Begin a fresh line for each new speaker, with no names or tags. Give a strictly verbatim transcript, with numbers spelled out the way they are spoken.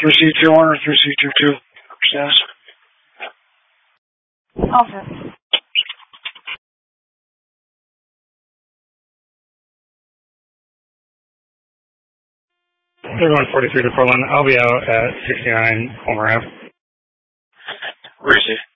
through C two one or through C two two. Status.
Okay.
They're going forty-three to Portland. I'll be out at sixty-nine Homer Ave.
Where is he?